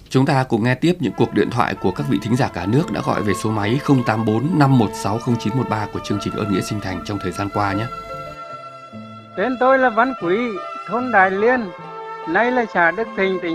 Chúng ta cùng nghe tiếp những cuộc điện thoại của các vị thính giả cả nước đã gọi về số máy 084 516 0913 của chương trình Ơn Nghĩa Sinh Thành trong thời gian qua nhé. Tên tôi là Văn Quý, thôn Đại Liên, nay là xã Đức Thịnh, tỉnh